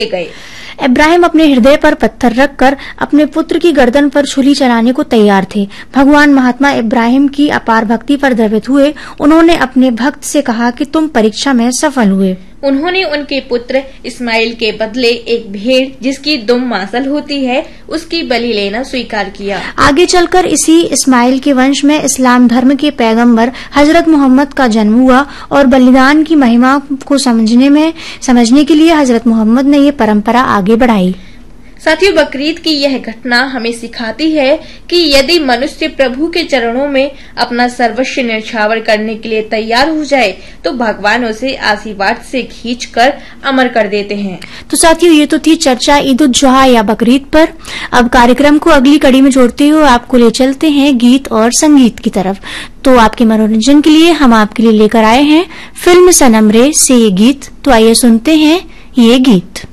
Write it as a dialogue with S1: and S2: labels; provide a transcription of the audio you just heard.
S1: गए।
S2: इब्राहिम अपने हृदय पर पत्थर रखकर अपने पुत्र की गर्दन पर छुरी चलाने को तैयार थे। भगवान महात्मा इब्राहिम की अपार भक्ति पर द्रवित हुए। उन्होंने अपने भक्त से कहा कि तुम परीक्षा में सफल हुए।
S1: उन्होंने उनके पुत्र इस्माइल के बदले एक भेड़ जिसकी दुम मांसल होती है उसकी बलि लेना स्वीकार किया।
S2: आगे चलकर इसी इस्माइल के वंश में इस्लाम धर्म के पैगंबर हजरत मोहम्मद का जन्म हुआ और बलिदान की महिमा को समझने के लिए हजरत मोहम्मद ने ये परंपरा आगे बढ़ाई।
S1: साथियों, बकरीद की यह घटना हमें सिखाती है कि यदि मनुष्य प्रभु के चरणों में अपना सर्वस्व न्यौछावर करने के लिए तैयार हो जाए तो भगवान उसे आशीर्वाद से खींचकर अमर कर देते हैं।
S2: तो साथियों, ये तो थी चर्चा ईद उल जुहा या बकरीद पर। अब कार्यक्रम को अगली कड़ी में जोड़ते हुए आपको ले चलते हैं गीत और संगीत की तरफ। तो आपके मनोरंजन के लिए हम आपके लिए लेकर आए हैं फिल्म सनम रे से ये गीत। तो आइए सुनते हैं ये गीत।